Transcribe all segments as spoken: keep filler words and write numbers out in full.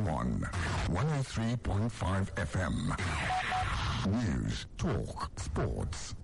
one, one oh three point five F M. News, talk, sports.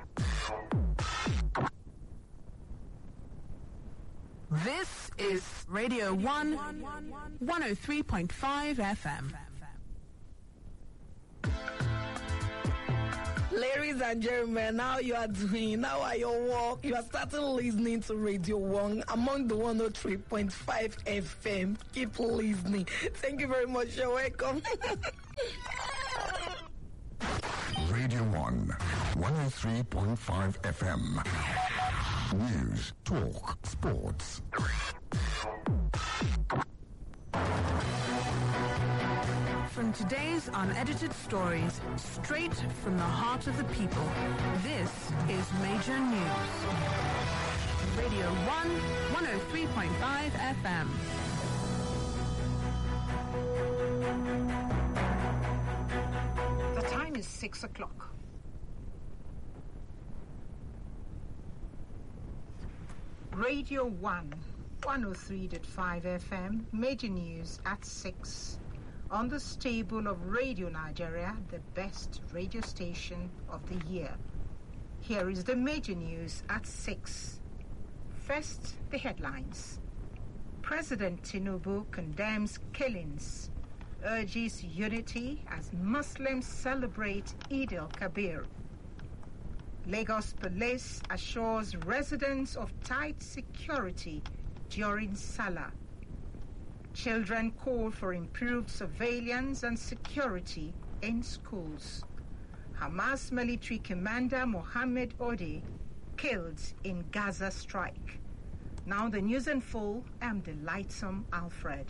This is Radio one, one oh three point five F M. Ladies and gentlemen, now you are doing, now are your work. You are starting listening to Radio one among the one oh three point five F M. Keep listening. Thank you very much. You're welcome. Radio one, one oh three point five F M. News, talk, sports. From today's unedited stories, straight from the heart of the people, this is Major News. Radio one, one oh three point five F M. The time is six o'clock. Radio one, one oh three point five F M, Major News at six. On the stable of Radio Nigeria, the best radio station of the year. Here is the Major News at six. First, the headlines. President Tinubu condemns killings, urges unity as Muslims celebrate Eid al-Kabir. Lagos Police assures residents of tight security during Salah. Children call for improved surveillance and security in schools. Hamas military commander Mohammed Ode killed in Gaza strike. Now the news in full. I'm delightsome Alfred.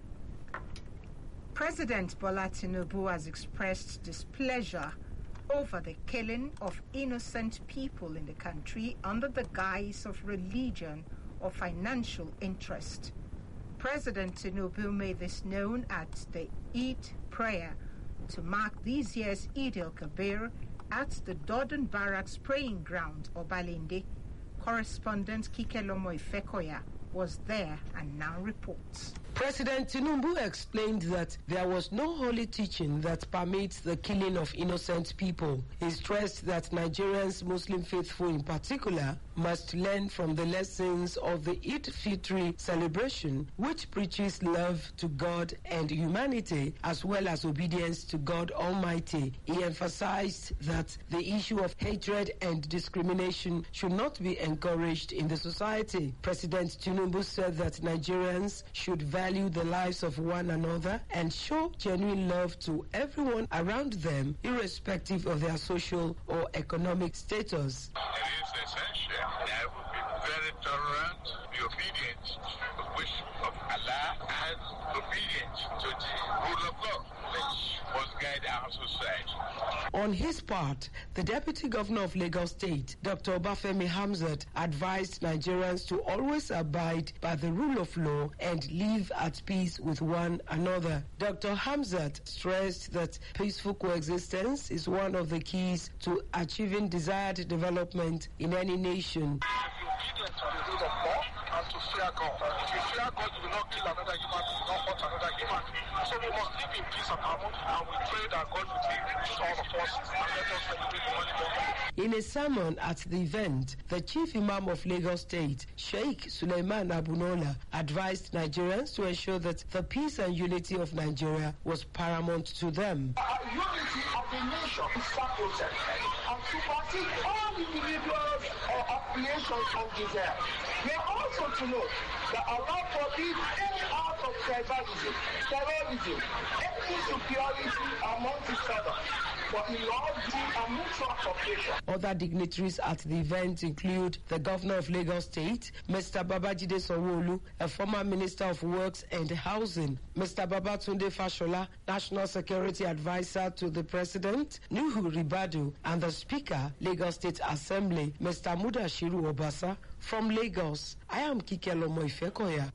President Bola Tinubu has expressed displeasure over the killing of innocent people in the country under the guise of religion or financial interest. President Tinubu made this known at the Eid prayer to mark this year's Eid al-Kabir at the Dodon Barracks praying ground, Obalende. Correspondent Kikelomo Ifekoya was there and now reports. President Tinubu explained that there was no holy teaching that permits the killing of innocent people. He stressed that Nigerians, Muslim faithful in particular, must learn from the lessons of the Eid Fitri celebration, which preaches love to God and humanity, as well as obedience to God Almighty. He emphasized that the issue of hatred and discrimination should not be encouraged in the society. President Tinubu said that Nigerians should value the lives of one another and show genuine love to everyone around them, irrespective of their social or economic status. It is essential that we be very tolerant, be obedient to the wish of Allah, and obedient to the rule of law, which must guide our society. On his part, the Deputy Governor of Lagos State, Doctor Obafemi Hamzat, advised Nigerians to always abide by the rule of law and live at peace with one another. Doctor Hamzat stressed that peaceful coexistence is one of the keys to achieving desired development in any nation. Obedient to the rule of law and to fear God. If you fear God, you will not kill another human, you will not hurt another human. So we must live in peace and harmony, and we pray that God will be with all of us and let us celebrate the Holy Day. In a sermon at the event, the Chief Imam of Lagos State, Sheikh Suleiman Abunola, advised Nigerians to ensure that the peace and unity of Nigeria was paramount to them. The unity of the nation is sacrosanct, and to supersede all individuals or affiliations and desire. We are also to know that Allah forbids any act of tribalism, terrorism, ethnic superiority among each other, but in loyalty and mutual cooperation. Other dignitaries at the event include the Governor of Lagos State, Mister Babajide Sanwo-Olu, a former Minister of Works and Housing, Mister Babatunde Fashola, National Security Advisor to the President, Nuhu Ribadu, and the Speaker, Lagos State Assembly, Mister Mudashiru Obasa. From Lagos, I am Kikelomo Ifekoya.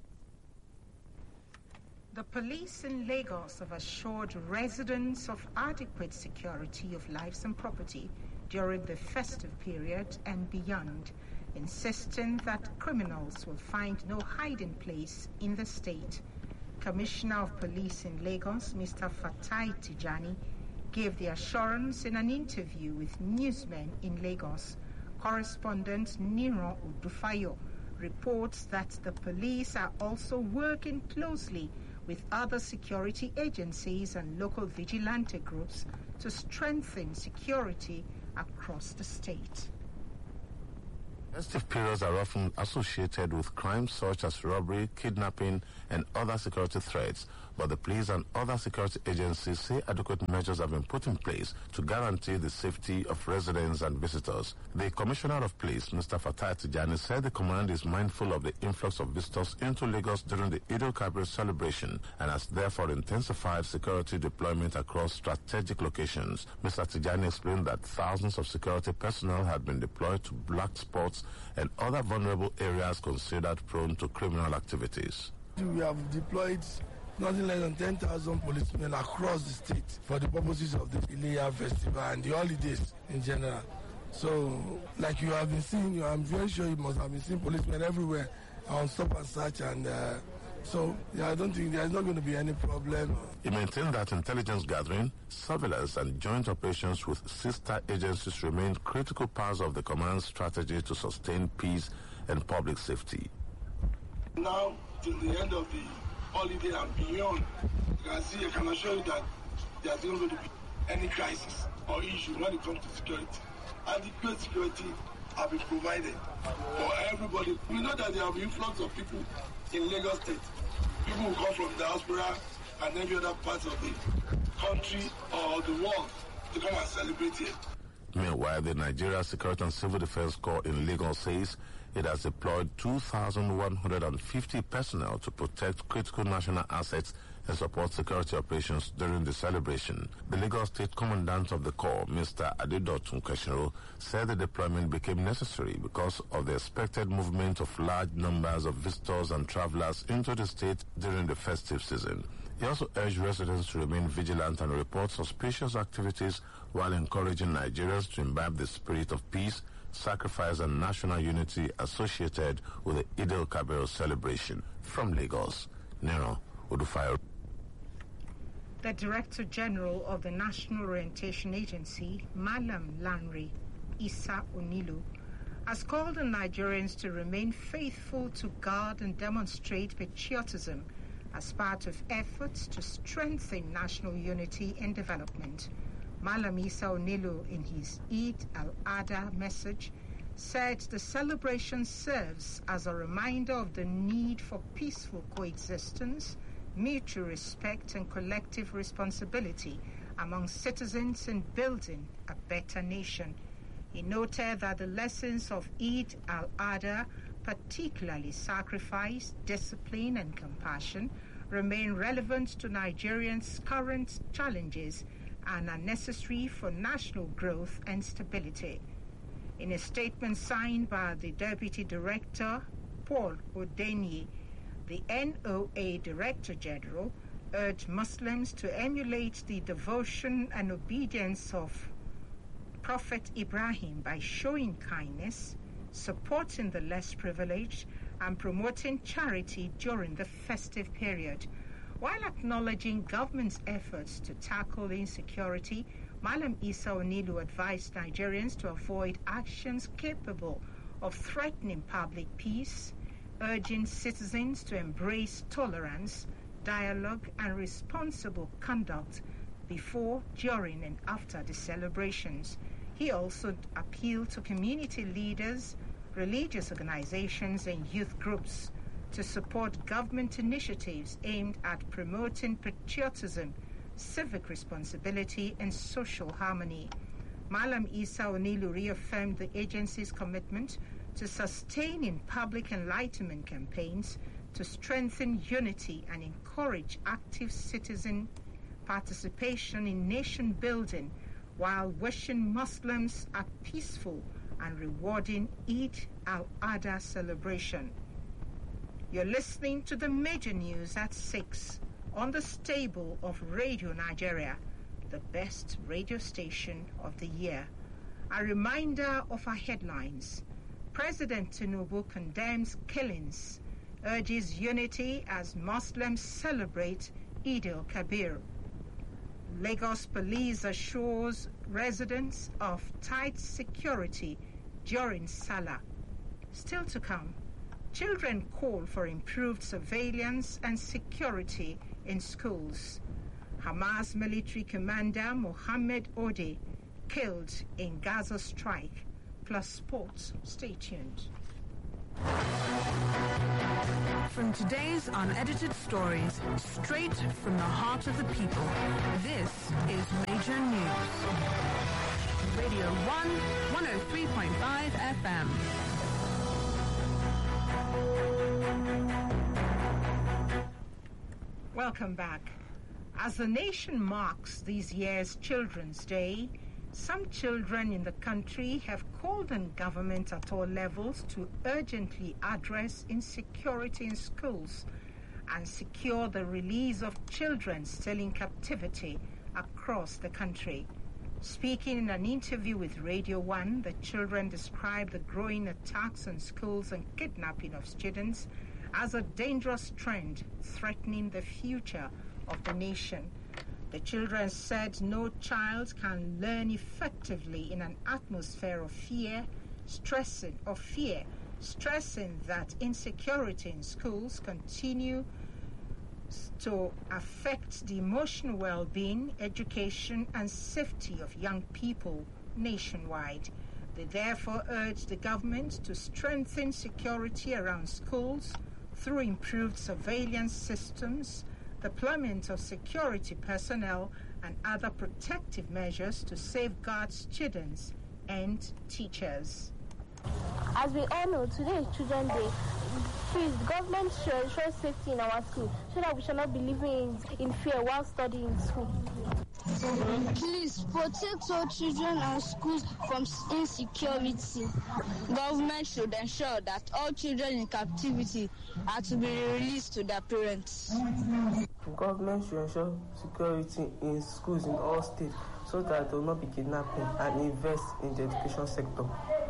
The police in Lagos have assured residents of adequate security of lives and property during the festive period and beyond, insisting that criminals will find no hiding place in the state. Commissioner of Police in Lagos, Mister Fatai Tijani, gave the assurance in an interview with newsmen in Lagos. Correspondent Niro Udufayo reports that the police are also working closely with other security agencies and local vigilante groups to strengthen security across the state. Festive periods are often associated with crimes such as robbery, kidnapping, and other security threats, but the police and other security agencies say adequate measures have been put in place to guarantee the safety of residents and visitors. The Commissioner of Police, Mister Fatai Tijani, said the command is mindful of the influx of visitors into Lagos during the Eid al-Kabir celebration and has therefore intensified security deployment across strategic locations. Mister Tijani explained that thousands of security personnel had been deployed to black spots and other vulnerable areas considered prone to criminal activities. We have deployed nothing less than ten thousand policemen across the state for the purposes of the Ileya festival and the holidays in general. So, like you have been seeing, I'm very sure you must have been seeing policemen everywhere on stop and search, and uh, so yeah, I don't think there's not going to be any problem. He maintained that intelligence gathering, surveillance, and joint operations with sister agencies remain critical parts of the command's strategy to sustain peace and public safety. Now, till the end of the holiday and beyond, you can see, I can assure you that there's not going to be any crisis or issue when it comes to security. Adequate security have been provided for everybody. We know that there will be influx of people in Lagos State. People will come from diaspora and every other part of the country or the world to come and celebrate here. Meanwhile, the Nigeria Security and Civil Defense Corps in Lagos says it has deployed two thousand one hundred fifty personnel to protect critical national assets and support security operations during the celebration. The Lagos State Commandant of the Corps, Mister Adedotun Keshiro, said the deployment became necessary because of the expected movement of large numbers of visitors and travelers into the state during the festive season. He also urged residents to remain vigilant and report suspicious activities while encouraging Nigerians to imbibe the spirit of peace, sacrifice, and national unity associated with the Eid al-Kabir celebration. From Lagos, Nero Udufayo. The Director General of the National Orientation Agency, Malam Lanre Isa Onilu, has called on Nigerians to remain faithful to God and demonstrate patriotism as part of efforts to strengthen national unity and development. Malam Isa Onilu, in his Eid al-Adha message, said the celebration serves as a reminder of the need for peaceful coexistence, mutual respect, and collective responsibility among citizens in building a better nation. He noted that the lessons of Eid al-Adha, particularly sacrifice, discipline, and compassion, remain relevant to Nigerians' current challenges and are necessary for national growth and stability. In a statement signed by the Deputy Director, Paul Odenye, the N O A Director General urged Muslims to emulate the devotion and obedience of Prophet Ibrahim by showing kindness, supporting the less privileged, and promoting charity during the festive period. While acknowledging government's efforts to tackle insecurity, Malam Isa Onilu advised Nigerians to avoid actions capable of threatening public peace, urging citizens to embrace tolerance, dialogue, and responsible conduct before, during, and after the celebrations. He also appealed to community leaders, religious organizations, and youth groups to support government initiatives aimed at promoting patriotism, civic responsibility, and social harmony. Malam Isa Onilu reaffirmed the agency's commitment to sustaining public enlightenment campaigns to strengthen unity and encourage active citizen participation in nation building, while wishing Muslims a peaceful and rewarding Eid al-Adha celebration. You're listening to the major news at six on the stable of Radio Nigeria, the best radio station of the year. A reminder of our headlines. President Tinubu condemns killings urges unity as Muslims celebrate Eid al-Kabir. Lagos police assures residents of tight security during Salah. Still to come, children call for improved surveillance and security in schools. Hamas military commander Mohammed Ode killed in Gaza strike. Plus sports. Stay tuned. From today's unedited stories, straight from the heart of the people, this is Major News. Radio one, one oh three point five F M. Welcome back. As the nation marks this year's Children's Day, some children in the country have called on government at all levels to urgently address insecurity in schools and secure the release of children still in captivity across the country. Speaking in an interview with Radio one, the children described the growing attacks on schools and kidnapping of students as a dangerous trend threatening the future of the nation. The children said no child can learn effectively in an atmosphere of fear, stressing of fear, stressing that insecurity in schools continue to affect the emotional well-being, education, and safety of young people nationwide. They therefore urge the government to strengthen security around schools through improved surveillance systems, deployment of security personnel, and other protective measures to safeguard students and teachers. As we all know, today is Children's Day. Please, government should ensure safety in our school so that we shall not be living in, in fear while studying in school. Please protect all children and schools from insecurity. Government should ensure that all children in captivity are to be released to their parents. Government should ensure security in schools in all states so that there will not be kidnapping and invest in the education sector.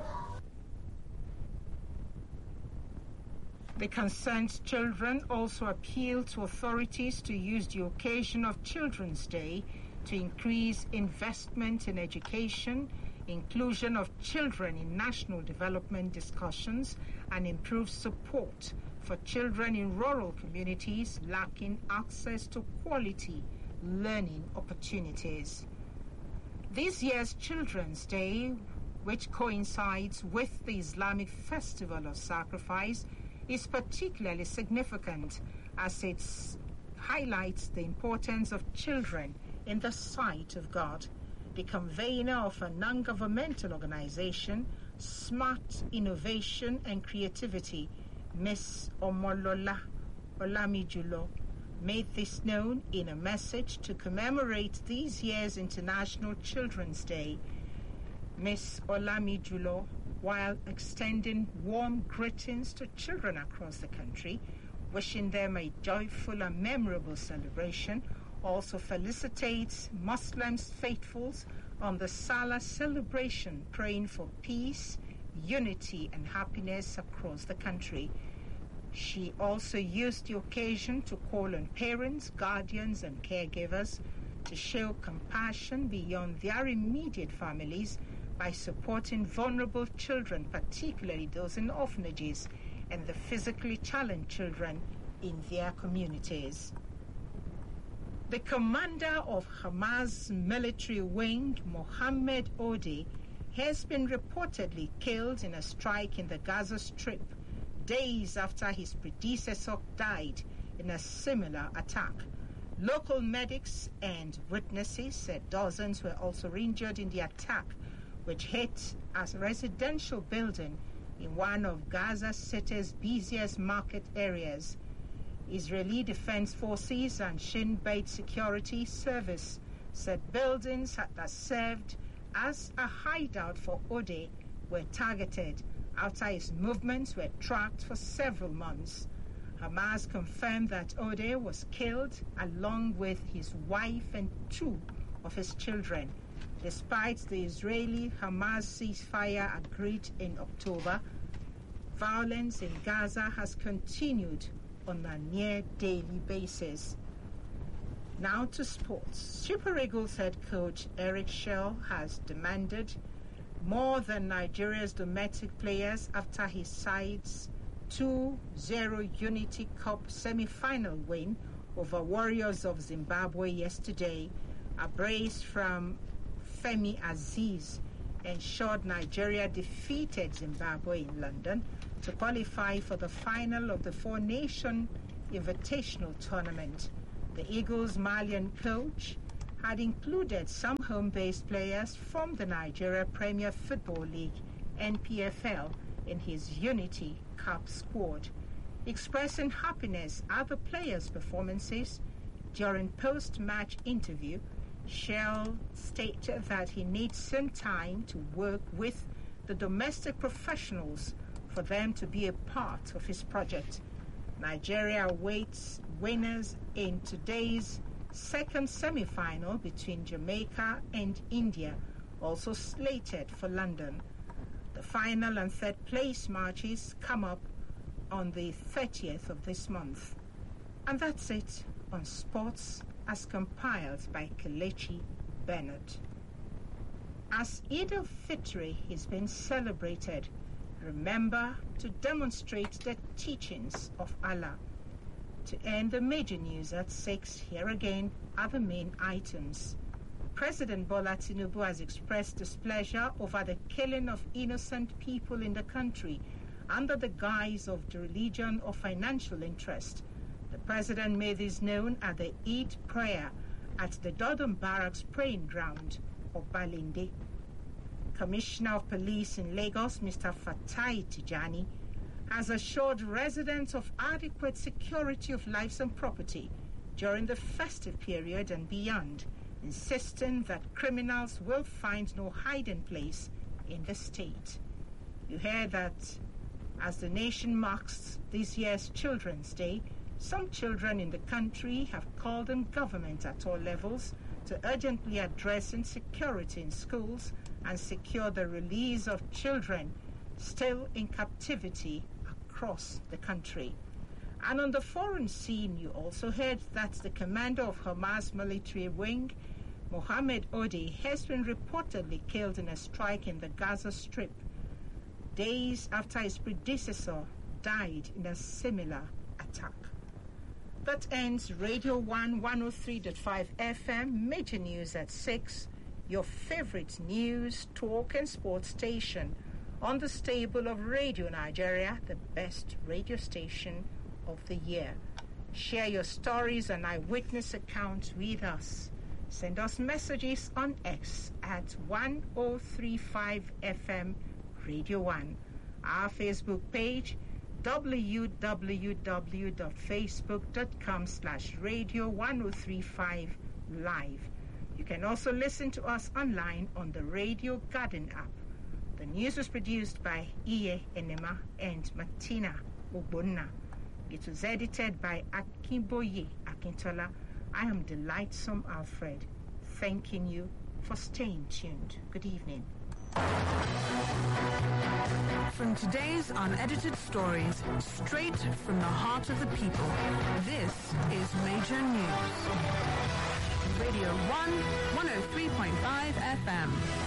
The concerned children also appeal to authorities to use the occasion of Children's Day to increase investment in education, inclusion of children in national development discussions, and improve support for children in rural communities lacking access to quality learning opportunities. This year's Children's Day, which coincides with the Islamic Festival of Sacrifice, is particularly significant as it highlights the importance of children in the sight of God. The convener of a non-governmental organization, Smart Innovation and Creativity, Miss Omolola Olamijulo, made this known in a message to commemorate this year's International Children's Day. Miss Olamijulo, while extending warm greetings to children across the country, wishing them a joyful and memorable celebration, also felicitates Muslims faithfuls on the Salah celebration, praying for peace, unity, and happiness across the country. She also used the occasion to call on parents, guardians, and caregivers to show compassion beyond their immediate families by supporting vulnerable children, particularly those in orphanages, and the physically challenged children in their communities. The commander of Hamas military wing, Mohammed Ode, has been reportedly killed in a strike in the Gaza Strip, days after his predecessor died in a similar attack. Local medics and witnesses said dozens were also injured in the attack, which hit a residential building in one of Gaza City's busiest market areas. Israeli Defense Forces and Shin Bet Security Service said buildings that served as a hideout for Ode were targeted after his movements were tracked for several months. Hamas confirmed that Ode was killed along with his wife and two of his children. Despite the Israeli-Hamas ceasefire agreed in October, Violence in Gaza has continued on a near daily basis. Now to sports. Super Eagles head coach Eric Shell has demanded more than Nigeria's domestic players after his side's two zero Unity Cup semi-final win over Warriors of Zimbabwe yesterday. A brace from Femi Aziz ensured Nigeria defeated Zimbabwe in London to qualify for the final of the four-nation invitational tournament. The Eagles' Malian coach had included some home-based players from the Nigeria Premier Football League, N P F L, in his Unity Cup squad. Expressing happiness at the players' performances during post-match interview, Shell stated that he needs some time to work with the domestic professionals for them to be a part of his project. Nigeria awaits winners in today's second semi-final between Jamaica and India, also slated for London. The final and third place matches come up on the thirtieth of this month. And that's it on sports as compiled by Kelechi Bernard. As Eid al-Fitr is being celebrated, remember to demonstrate the teachings of Allah. To end the major news at six, here again are the main items. President Bola Tinubu has expressed displeasure over the killing of innocent people in the country under the guise of the religion or financial interest. The president made this known at the Eid prayer at the Dodon Barracks praying ground of Balinde. Commissioner of Police in Lagos, Mister Fatai Tijani, has assured residents of adequate security of lives and property during the festive period and beyond, insisting that criminals will find no hiding place in the state. You hear that as the nation marks this year's Children's Day, some children in the country have called on government at all levels to urgently address insecurity in schools and secure the release of children still in captivity across the country. And on the foreign scene, you also heard that the commander of Hamas military wing, Mohammed Odi, has been reportedly killed in a strike in the Gaza Strip, days after his predecessor died in a similar attack. That ends Radio one one oh three point five F M, Major News at six, your favorite news, talk and sports station on the stable of Radio Nigeria, the best radio station of the year. Share your stories and eyewitness accounts with us. Send us messages on X at one oh three five F M Radio one. Our Facebook page, w w w dot facebook dot com slash radio one oh three five live. You can also listen to us online on the Radio Garden app. The news was produced by Iye Enema and Martina Ogbonna. It was edited by Akinboye Akintola. I am Delightsome Alfred, thanking you for staying tuned. Good evening. From today's unedited stories, straight from the heart of the people, this is Major News. Radio one, one oh three point five F M.